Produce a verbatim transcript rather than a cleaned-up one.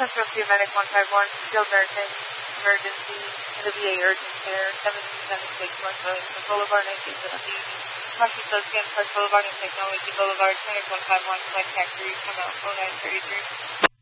Central View Medic one five one, skilled nursing, emergency, and the V A urgent care, seventeen seventy-six North Burlington Boulevard, nineteen seventy. Washington Scan Park Boulevard and Technology Boulevard, Clinic one five one, flight taxi, come out oh nine thirty-three.